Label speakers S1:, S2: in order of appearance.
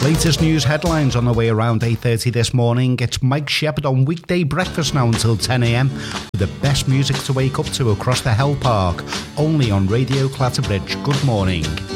S1: Latest news headlines on the way around 8:30 this morning. It's Mike Shepherd on weekday breakfast now until 10 a.m. with the best music to wake up to across the Hell Park. Only on Radio Clatterbridge. Good morning.